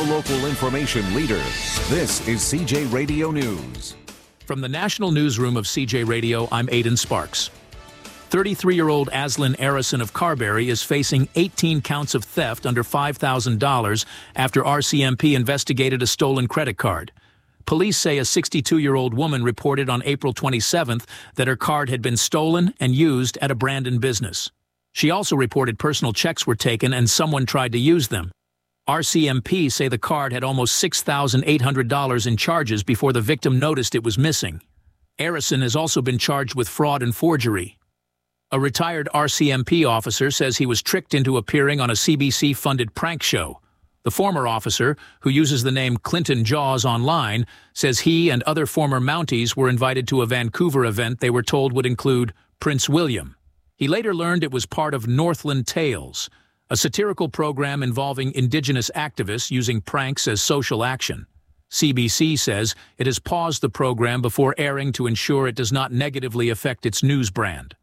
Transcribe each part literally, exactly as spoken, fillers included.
the local information leader. This is C J Radio News. From the National Newsroom of C J Radio, I'm Aidan Sparks. thirty-three-year-old Aslan Arison of Carberry is facing eighteen counts of theft under five thousand dollars after R C M P investigated a stolen credit card. Police say a sixty-two-year-old woman reported on April twenty-seventh that her card had been stolen and used at a Brandon business. She also reported personal checks were taken and someone tried to use them. R C M P say the card had almost six thousand eight hundred dollars in charges before the victim noticed it was missing. Arison has also been charged with fraud and forgery. A retired R C M P officer says he was tricked into appearing on a C B C-funded prank show. The former officer, who uses the name Clinton Jaws online, says he and other former Mounties were invited to a Vancouver event they were told would include Prince William. He later learned it was part of Northland Tales, a satirical program involving Indigenous activists using pranks as social action. C B C says it has paused the program before airing to ensure it does not negatively affect its news brand.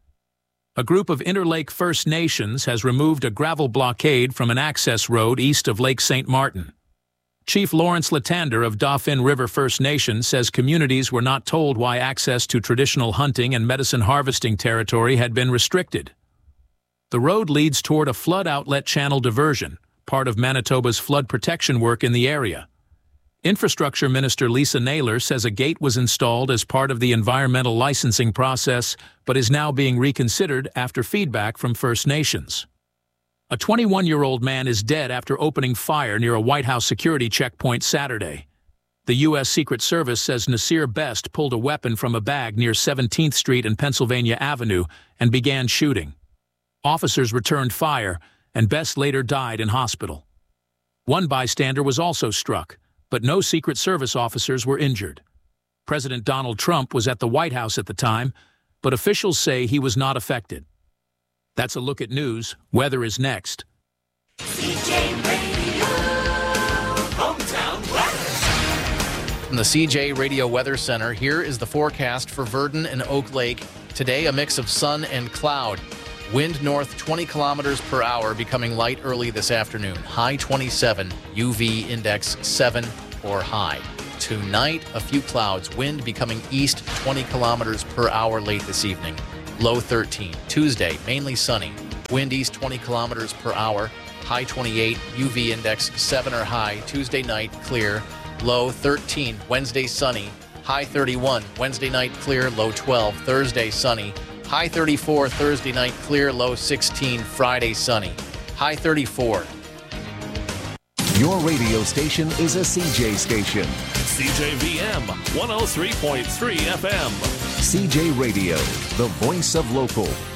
A group of Interlake First Nations has removed a gravel blockade from an access road east of Lake Saint Martin. Chief Lawrence Latander of Dauphin River First Nation says communities were not told why access to traditional hunting and medicine harvesting territory had been restricted. The road leads toward a flood outlet channel diversion, part of Manitoba's flood protection work in the area. Infrastructure Minister Lisa Naylor says a gate was installed as part of the environmental licensing process, but is now being reconsidered after feedback from First Nations. A twenty-one-year-old man is dead after opening fire near a White House security checkpoint Saturday. The U S Secret Service says Nasir Best pulled a weapon from a bag near seventeenth Street and Pennsylvania Avenue and began shooting. Officers returned fire, and Best later died in hospital. One bystander was also struck, but no Secret Service officers were injured. President Donald Trump was at the White House at the time, but officials say he was not affected. That's a look at news. Weather is next. C J Radio, hometown weather. From the C J Radio Weather Center, here is the forecast for Virden and Oak Lake. Today, a mix of sun and cloud. Wind north twenty kilometers per hour, becoming light early this afternoon. High twenty-seven, U V index seven or high. Tonight, a few clouds. Wind becoming east twenty kilometers per hour late this evening. Low thirteen. Tuesday, mainly sunny. Wind east twenty kilometers per hour. High twenty-eight, U V index seven or high. Tuesday night, clear. Low thirteen. Wednesday, sunny. High thirty-one. Wednesday night, clear. Low twelve. Thursday, sunny. High thirty-four, Thursday night, clear. Low sixteen, Friday, sunny. High thirty-four. Your radio station is a C J station. C J V M one oh three point three F M. C J Radio, the voice of local.